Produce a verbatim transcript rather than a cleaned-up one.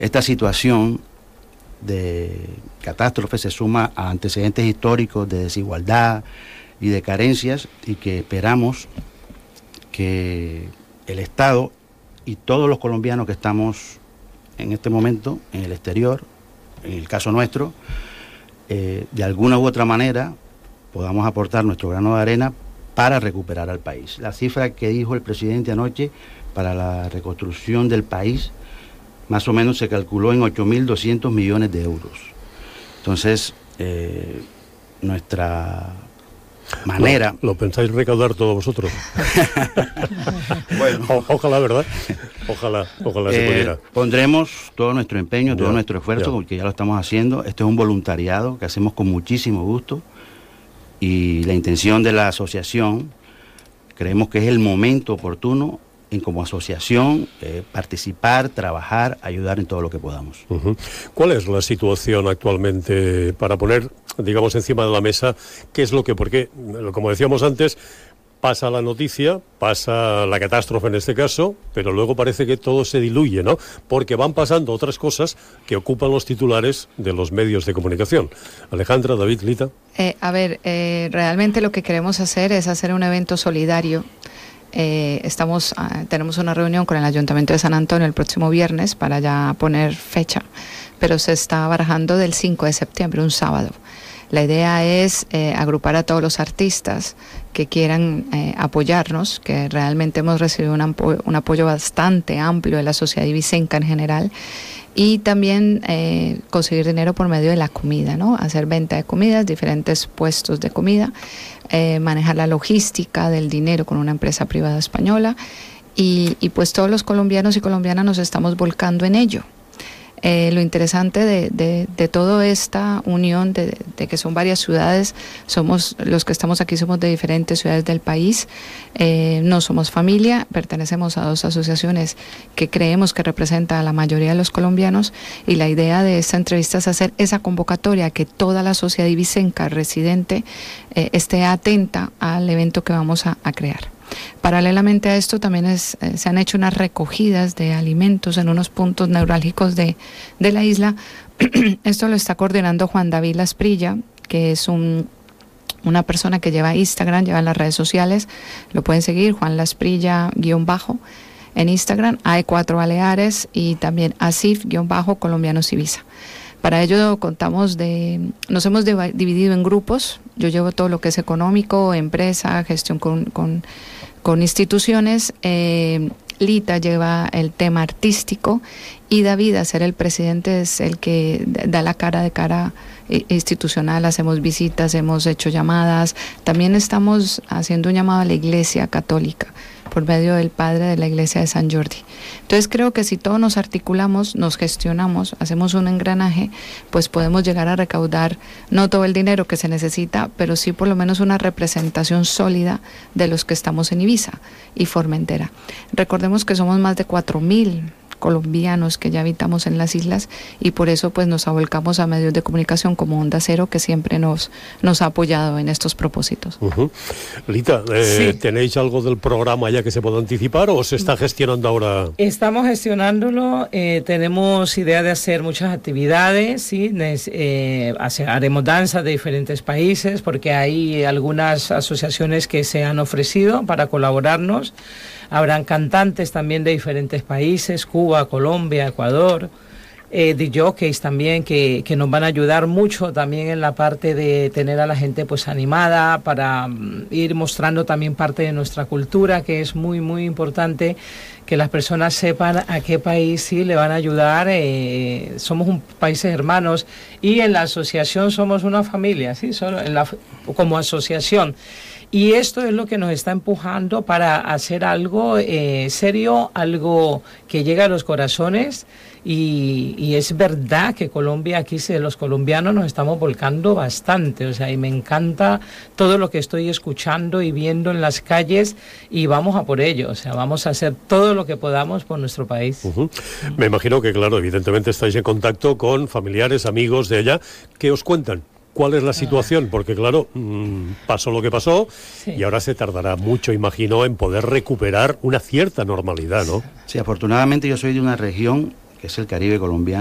esta situación de catástrofe se suma a antecedentes históricos de desigualdad y de carencias, y que esperamos que el Estado y todos los colombianos que estamos en este momento en el exterior, en el caso nuestro, eh, de alguna u otra manera podamos aportar nuestro grano de arena para recuperar al país. La cifra que dijo el presidente anoche para la reconstrucción del país, más o menos se calculó en ocho mil doscientos millones de euros. Entonces, eh, nuestra manera... ¿Lo, lo pensáis recaudar todos vosotros? Bueno. O, ojalá, ¿verdad? Ojalá, ojalá eh, se pudiera. Pondremos todo nuestro empeño, todo ya, nuestro esfuerzo, ya. porque ya lo estamos haciendo. Esto es un voluntariado que hacemos con muchísimo gusto, y la intención de la asociación, creemos que es el momento oportuno en como asociación eh, participar, trabajar, ayudar en todo lo que podamos. Uh-huh. ¿Cuál es la situación actualmente para poner, digamos, encima de la mesa qué es lo que, porque, como decíamos antes, pasa la noticia, pasa la catástrofe en este caso, pero luego parece que todo se diluye, ¿no? Porque van pasando otras cosas que ocupan los titulares de los medios de comunicación. Alejandra, David, Lita. Eh, a ver, eh, realmente lo que queremos hacer es hacer un evento solidario. Eh, estamos, uh, tenemos una reunión con el Ayuntamiento de San Antonio el próximo viernes para ya poner fecha, pero se está barajando del cinco de septiembre, un sábado. La idea es eh, agrupar a todos los artistas que quieran eh, apoyarnos, que realmente hemos recibido un, ampo- un apoyo bastante amplio de la sociedad ibicenca en general, y también eh, conseguir dinero por medio de la comida, ¿no? Hacer venta de comidas, diferentes puestos de comida, eh, manejar la logística del dinero con una empresa privada española, y, y pues todos los colombianos y colombianas nos estamos volcando en ello. Eh, lo interesante de, de, de toda esta unión, de, de que son varias ciudades, somos los que estamos aquí, somos de diferentes ciudades del país, eh, no somos familia, pertenecemos a dos asociaciones que creemos que representan a la mayoría de los colombianos, y la idea de esta entrevista es hacer esa convocatoria, que toda la sociedad ibicenca residente eh, esté atenta al evento que vamos a, a crear. Paralelamente a esto también es, eh, se han hecho unas recogidas de alimentos en unos puntos neurálgicos de, de la isla. Esto lo está coordinando Juan David Lasprilla, que es un, una persona que lleva Instagram, lleva las redes sociales, lo pueden seguir, Juan Lasprilla guión bajo en Instagram, A E cuatro Baleares, y también Asif guión bajo Colombianos Ibiza. Para ello contamos de, nos hemos de, dividido en grupos. Yo llevo todo lo que es económico, empresa, gestión con, con, con instituciones. Eh, Lita lleva el tema artístico, y David, a ser el presidente, es el que da la cara de cara institucional. Hacemos visitas, hemos hecho llamadas. También estamos haciendo un llamado a la Iglesia Católica por medio del padre de la iglesia de San Jordi. Entonces creo que si todos nos articulamos, nos gestionamos, hacemos un engranaje, pues podemos llegar a recaudar no todo el dinero que se necesita, pero sí por lo menos una representación sólida de los que estamos en Ibiza y Formentera. Recordemos que somos más de cuatro mil colombianos que ya habitamos en las islas, y por eso pues nos avolcamos a medios de comunicación como Onda Cero, que siempre nos, nos ha apoyado en estos propósitos. Uh-huh. Lita, eh, sí. ¿tenéis algo del programa ya que se pueda anticipar o se está gestionando ahora? Estamos gestionándolo, eh, tenemos idea de hacer muchas actividades, ¿sí? eh, hace, haremos danzas de diferentes países, porque hay algunas asociaciones que se han ofrecido para colaborarnos. Habrán cantantes también de diferentes países, Cuba, Colombia, Ecuador, eh, de jockeys también, que, que nos van a ayudar mucho también en la parte de tener a la gente pues animada, para um, ir mostrando también parte de nuestra cultura, que es muy, muy importante que las personas sepan a qué país sí le van a ayudar. Eh, somos un países hermanos, y en la asociación somos una familia, ¿sí? Solo en la, como asociación. Y esto es lo que nos está empujando para hacer algo eh, serio, algo que llegue a los corazones. Y, y es verdad que Colombia, aquí los colombianos nos estamos volcando bastante, o sea, y me encanta todo lo que estoy escuchando y viendo en las calles, y vamos a por ello, o sea, vamos a hacer todo lo que podamos por nuestro país. Uh-huh. Me imagino que, claro, evidentemente estáis en contacto con familiares, amigos de allá, que os cuentan cuál es la situación, porque claro, mmm, pasó lo que pasó, sí, y ahora se tardará mucho, imagino, en poder recuperar una cierta normalidad, ¿no? Sí, afortunadamente yo soy de una región que es el Caribe colombiano.